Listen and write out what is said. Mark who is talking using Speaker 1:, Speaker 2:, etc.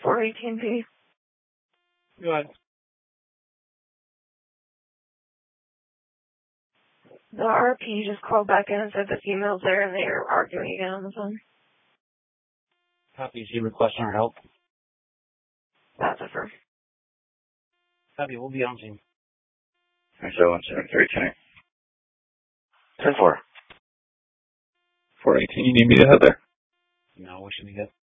Speaker 1: 418P.
Speaker 2: Go ahead.
Speaker 1: The RP just called back in and said the female's there and they're arguing again on the phone.
Speaker 2: Copy. Is he requesting our help?
Speaker 1: That's a first.
Speaker 2: Copy. We'll be on scene.
Speaker 3: 77310.
Speaker 4: 10-4.
Speaker 3: 418, you need me to head there?
Speaker 2: No, we should be good.